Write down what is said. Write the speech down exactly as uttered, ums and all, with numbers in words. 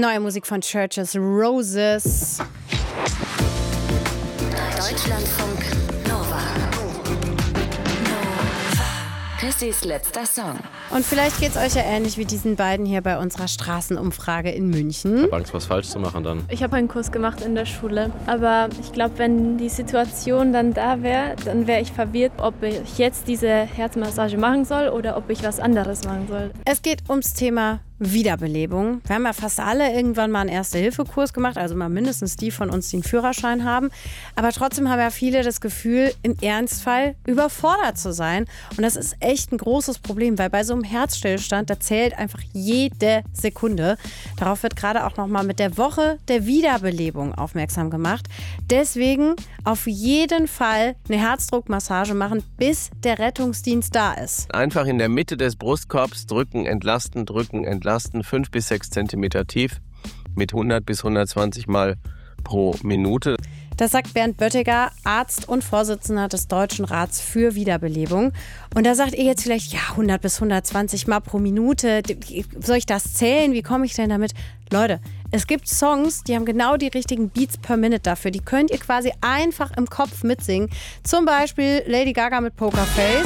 Neue Musik von Churches Roses. Deutschlandfunk Nova. Chrissys letzter Song. Und vielleicht geht's euch ja ähnlich wie diesen beiden hier bei unserer Straßenumfrage in München. Ich habe Angst, was falsch zu machen dann. Ich habe einen Kurs gemacht in der Schule, aber ich glaube, wenn die Situation dann da wäre, dann wäre ich verwirrt, ob ich jetzt diese Herzmassage machen soll oder ob ich was anderes machen soll. Es geht ums Thema Wiederbelebung. Wir haben ja fast alle irgendwann mal einen Erste-Hilfe-Kurs gemacht, also mal mindestens die von uns, die einen Führerschein haben. Aber trotzdem haben ja viele das Gefühl, im Ernstfall überfordert zu sein. Und das ist echt ein großes Problem, weil bei so einem Herzstillstand, da zählt einfach jede Sekunde. Darauf wird gerade auch nochmal mit der Woche der Wiederbelebung aufmerksam gemacht. Deswegen auf jeden Fall eine Herzdruckmassage machen, bis der Rettungsdienst da ist. Einfach in der Mitte des Brustkorbs drücken, entlasten, drücken, entlasten. fünf bis sechs Zentimeter tief mit hundert bis hundertzwanzig Mal pro Minute. Das sagt Bernd Böttiger, Arzt und Vorsitzender des Deutschen Rats für Wiederbelebung. Und da sagt ihr jetzt vielleicht, ja, hundert bis hundertzwanzig Mal pro Minute, soll ich das zählen? Wie komme ich denn damit? Leute, es gibt Songs, die haben genau die richtigen Beats per Minute dafür. Die könnt ihr quasi einfach im Kopf mitsingen. Zum Beispiel Lady Gaga mit Pokerface.